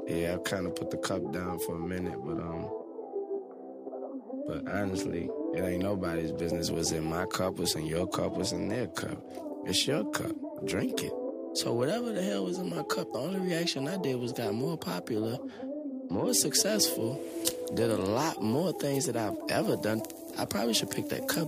Yeah, I kind of put the cup down for a minute, but honestly, it ain't nobody's business what's in my cup, what's in your cup, what's in their cup. It's your cup. Drink it. So whatever the hell was in my cup, the only reaction I did was got more popular, more successful, did a lot more things that I've ever done. I probably should pick that cup